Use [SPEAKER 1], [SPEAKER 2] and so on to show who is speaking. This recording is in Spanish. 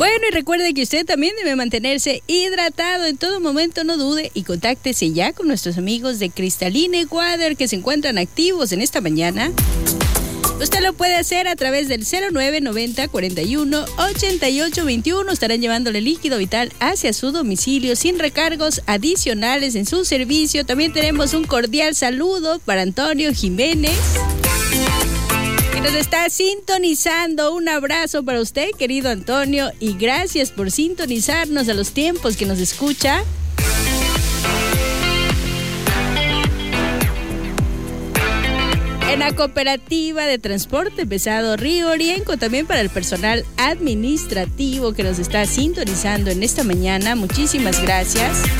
[SPEAKER 1] Bueno, y recuerde que usted también debe mantenerse hidratado en todo momento, no dude y contáctese ya con nuestros amigos de Cristaline Water que se encuentran activos en esta mañana. Usted lo puede hacer a través del 0990 41 88 21. Estarán llevándole líquido vital hacia su domicilio sin recargos adicionales en su servicio. También tenemos un cordial saludo para Antonio Jiménez, que nos está sintonizando. Un abrazo para usted, querido Antonio, y gracias por sintonizarnos a los tiempos que nos escucha. En la cooperativa de transporte pesado Río Orienco, también para el personal administrativo que nos está sintonizando en esta mañana. Muchísimas gracias.